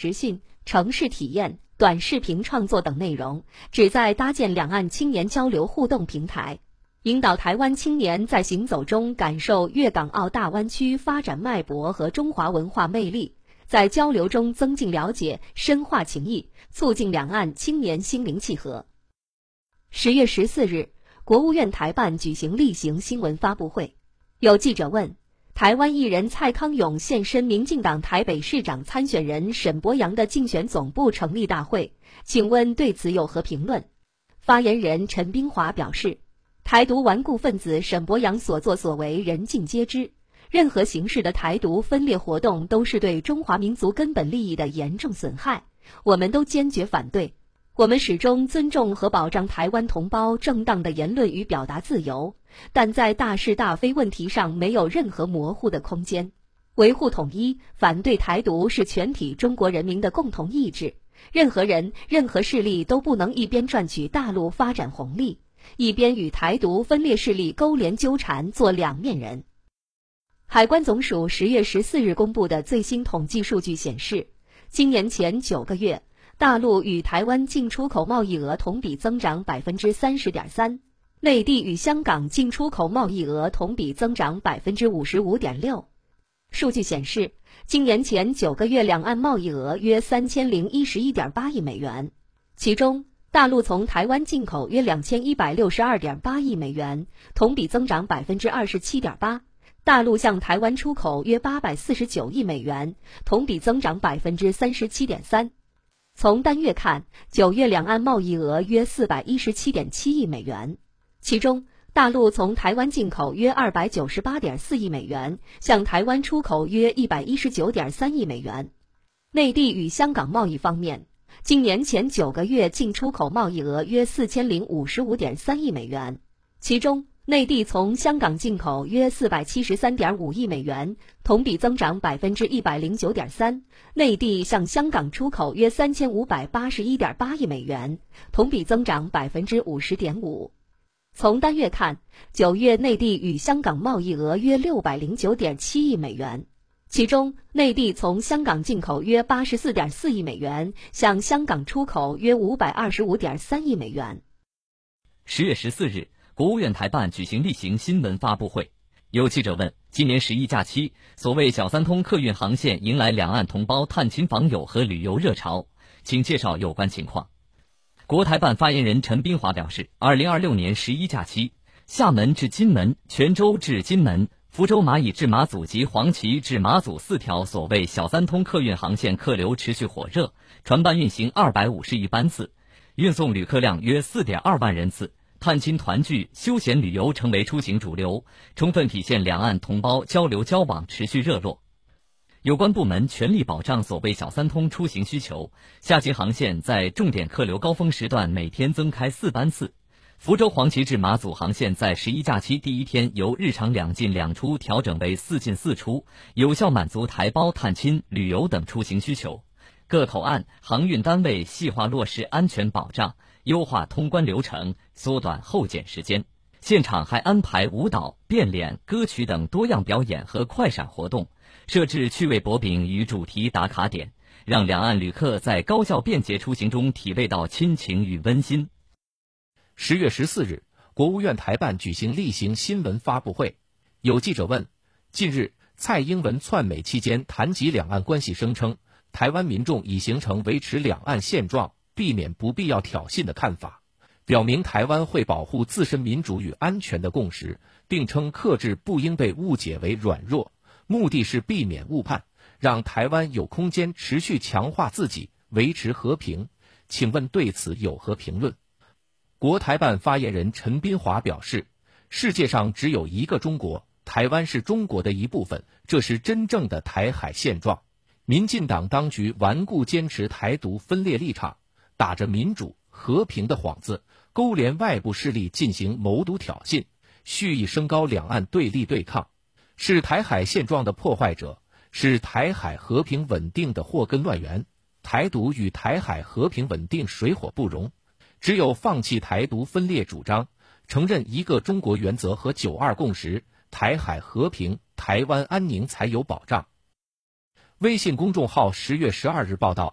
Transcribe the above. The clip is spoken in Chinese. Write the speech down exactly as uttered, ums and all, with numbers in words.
实训、城市体验、短视频创作等内容，旨在搭建两岸青年交流互动平台，引导台湾青年在行走中感受粤港澳大湾区发展脉搏和中华文化魅力，在交流中增进了解、深化情谊，促进两岸青年心灵契合。十月十四日，国务院台办举行例行新闻发布会，有记者问，台湾艺人蔡康永现身民进党台北市长参选人沈伯洋的竞选总部成立大会，请问对此有何评论？发言人陈冰华表示，台独顽固分子沈伯洋所作所为人尽皆知，任何形式的台独分裂活动都是对中华民族根本利益的严重损害，我们都坚决反对。我们始终尊重和保障台湾同胞正当的言论与表达自由，但在大是大非问题上没有任何模糊的空间。维护统一、反对台独是全体中国人民的共同意志，任何人、任何势力都不能一边赚取大陆发展红利，一边与台独分裂势力勾连纠缠，做两面人。海关总署十月十四日公布的最新统计数据显示，今年前九个月，大陆与台湾进出口贸易额同比增长 百分之三十点三， 内地与香港进出口贸易额同比增长 百分之五十五点六。 数据显示，今年前九个月两岸贸易额约三千零一十一点八亿美元，其中大陆从台湾进口约两千一百六十二点八亿美元，同比增长 百分之二十七点八， 大陆向台湾出口约八百四十九亿美元，同比增长 百分之三十七点三。从单月看，九月两岸贸易额约四百一十七点七亿美元，其中大陆从台湾进口约二百九十八点四亿美元，向台湾出口约一百一十九点三亿美元。内地与香港贸易方面，今年前九个月进出口贸易额约四千零五十五点三亿美元，其中内地从香港进口约四百七十三点五亿美元，同比增长 百分之一百零九点三， 内地向香港出口约三千五百八十一点八亿美元，同比增长 百分之五十点五。 从单月看，九月内地与香港贸易额约六百零九点七亿美元，其中内地从香港进口约八十四点四亿美元，向香港出口约五百二十五点三亿美元。 十月十四日，国务院台办举行例行新闻发布会，有记者问，今年十一假期，所谓小三通客运航线迎来两岸同胞探亲访友和旅游热潮，请介绍有关情况。国台办发言人陈冰华表示，二零二六年十一假期，厦门至金门、泉州至金门、福州蚂蚁至马祖及黄岐至马祖四条所谓小三通客运航线客流持续火热，船班运行二百五十亿班次，运送旅客量约 四点二万人次，探亲团聚、休闲旅游成为出行主流，充分体现两岸同胞交流交往持续热络。有关部门全力保障所谓小三通出行需求，下级航线在重点客流高峰时段每天增开四班次。福州黄岐至马祖航线在十一假期第一天由日常两进两出调整为四进四出，有效满足台胞探亲、旅游等出行需求。各口岸、航运单位细化落实安全保障，优化通关流程，缩短候检时间。现场还安排舞蹈、变脸、歌曲等多样表演和快闪活动，设置趣味薄饼与主题打卡点，让两岸旅客在高效便捷出行中体味到亲情与温馨。 十月十四日，国务院台办举行例行新闻发布会，有记者问，近日蔡英文竄美期间谈及两岸关系，声称台湾民众已形成维持两岸现状、避免不必要挑衅的看法，表明台湾会保护自身民主与安全的共识，并称克制不应被误解为软弱，目的是避免误判，让台湾有空间持续强化自己，维持和平。请问对此有何评论？国台办发言人陈斌华表示，世界上只有一个中国，台湾是中国的一部分，这是真正的台海现状。民进党当局顽固坚持台独分裂立场，打着民主和平的幌子，勾连外部势力进行谋独挑衅，蓄意升高两岸对立对抗，是台海现状的破坏者，是台海和平稳定的祸根乱源。台独与台海和平稳定水火不容，只有放弃台独分裂主张，承认一个中国原则和九二共识，台海和平、台湾安宁才有保障。微信公众号十月十二日报道，